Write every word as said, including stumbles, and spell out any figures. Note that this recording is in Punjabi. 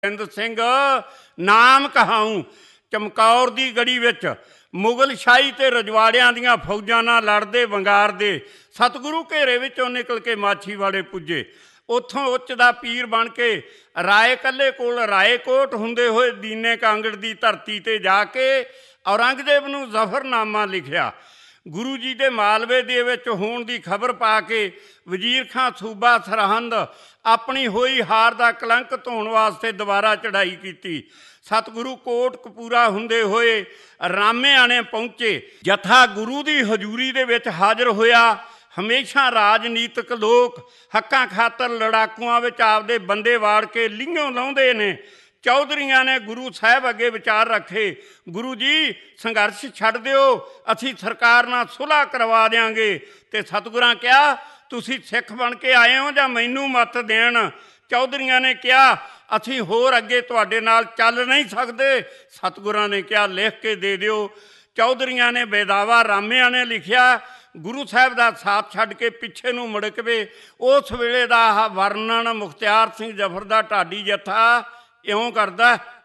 ਬਿੰਦ ਸਿੰਘ ਨਾਮ ਕਹਾਊਂ ਚਮਕੌਰ ਦੀ ਗੜੀ ਵਿੱਚ ਮੁਗਲ ਸ਼ਾਹੀ ਤੇ ਰਜਵਾੜਿਆਂ ਦੀਆਂ ਫੌਜਾਂ ਨਾਲ ਲੜਦੇ ਵੰਗਾਰਦੇ ਸਤਿਗੁਰੂ ਘੇਰੇ ਵਿੱਚੋਂ ਨਿਕਲ ਕੇ ਮਾਛੀਵਾੜੇ ਪੁੱਜੇ। ਉੱਥੋਂ ਉੱਚ ਦਾ ਪੀਰ ਬਣ ਕੇ ਰਾਏ ਕੱਲੇ ਕੋਲ ਰਾਏਕੋਟ ਹੁੰਦੇ ਹੋਏ ਦੀਨੇ ਕਾਂਗੜ ਦੀ ਧਰਤੀ ਤੇ ਜਾ ਕੇ ਔਰੰਗਜ਼ੇਬ ਨੂੰ ਜ਼ਫਰਨਾਮਾ ਲਿਖਿਆ। ਗੁਰੂ ਜੀ ਦੇ ਮਾਲਵੇ ਦੇ ਵਿੱਚ ਹੋਣ ਦੀ ਖਬਰ ਪਾ ਕੇ ਵਜ਼ੀਰ ਖਾਂ ਸੂਬਾ ਸਰਹੰਦ ਆਪਣੀ ਹੋਈ ਹਾਰ ਦਾ ਕਲੰਕ ਧੋਣ ਵਾਸਤੇ ਦੁਬਾਰਾ ਚੜ੍ਹਾਈ ਕੀਤੀ। ਸਤਿਗੁਰੂ ਕੋਟ ਕਪੂਰਾ ਹੁੰਦੇ ਹੋਏ ਰਾਮੇਆਣੇ ਪਹੁੰਚੇ। ਜਥਾ ਗੁਰੂ ਦੀ ਹਜ਼ੂਰੀ ਦੇ ਵਿੱਚ ਹਾਜ਼ਰ ਹੋਇਆ। ਹਮੇਸ਼ਾ ਰਾਜਨੀਤਿਕ ਲੋਕ ਹੱਕਾਂ ਖਾਤਰ ਲੜਾਕੂਆਂ ਵਿੱਚ ਆਪਦੇ ਬੰਦੇ ਵਾੜ ਕੇ ਲੀਂਘੋਂ ਲਾਉਂਦੇ ਨੇ। ਚੌਧਰੀਆਂ ਨੇ ਗੁਰੂ ਸਾਹਿਬ ਅੱਗੇ ਵਿਚਾਰ ਰੱਖੇ, ਗੁਰੂ ਜੀ ਸੰਘਰਸ਼ ਛੱਡ ਦਿਓ, ਅਸੀਂ ਸਰਕਾਰ ਨਾਲ ਸੁਲ੍ਹਾ ਕਰਵਾ ਦਿਆਂਗੇ। ਅਤੇ ਸਤਿਗੁਰਾਂ ਕਿਹਾ ਤੁਸੀਂ ਸਿੱਖ ਬਣ ਕੇ ਆਏ ਹੋ ਜਾਂ ਮੈਨੂੰ ਮੱਤ ਦੇਣ। ਚੌਧਰੀਆਂ ਨੇ ਕਿਹਾ ਅਸੀਂ ਹੋਰ ਅੱਗੇ ਤੁਹਾਡੇ ਨਾਲ ਚੱਲ ਨਹੀਂ ਸਕਦੇ। ਸਤਿਗੁਰਾਂ ਨੇ ਕਿਹਾ ਲਿਖ ਕੇ ਦੇ ਦਿਓ। ਚੌਧਰੀਆਂ ਨੇ ਬੇਦਾਵਾ ਰਾਮਿਆਂ ਨੇ ਲਿਖਿਆ, ਗੁਰੂ ਸਾਹਿਬ ਦਾ ਸਾਥ ਛੱਡ ਕੇ ਪਿੱਛੇ ਨੂੰ ਮੁੜਕਵੇ। ਉਸ ਵੇਲੇ ਦਾ ਆਹ ਵਰਣਨ ਮੁਖਤਿਆਰ ਸਿੰਘ ਜ਼ਫਰ ਦਾ ਢਾਡੀ ਜੱਥਾ ਇਉਂ ਕਰਦਾ।